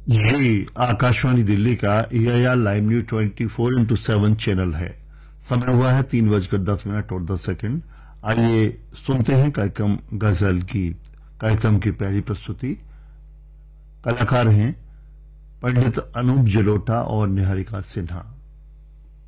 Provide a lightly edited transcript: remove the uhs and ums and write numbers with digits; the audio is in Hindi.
जी, आकाशवाणी दिल्ली का EIR live news 24x7 channel है। समय हुआ है 3:10 और 10 सेकंड। आइए सुनते हैं कार्यक्रम गजल गीत। कार्यक्रम की पहली प्रस्तुति कलाकार हैं पंडित अनूप जलोटा और निहारिका सिन्हा।